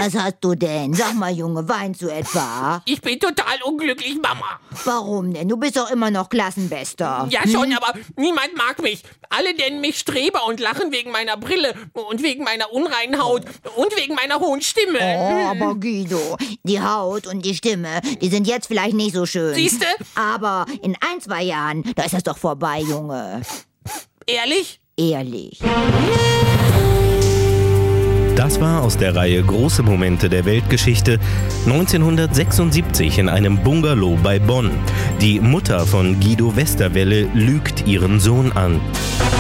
Was hast du denn? Sag mal, Junge, weinst du etwa? Ich bin total unglücklich, Mama. Warum denn? Du bist doch immer noch Klassenbester. Ja schon, aber niemand mag mich. Alle nennen mich Streber und lachen wegen meiner Brille und wegen meiner unreinen Haut und wegen meiner hohen Stimme. Oh, aber Guido, die Haut und die Stimme, die sind jetzt vielleicht nicht so schön. Siehste? Aber in 1, 2 Jahren, da ist das doch vorbei, Junge. Ehrlich? Ehrlich. Das war aus der Reihe Große Momente der Weltgeschichte 1976 in einem Bungalow bei Bonn. Die Mutter von Guido Westerwelle lügt ihren Sohn an.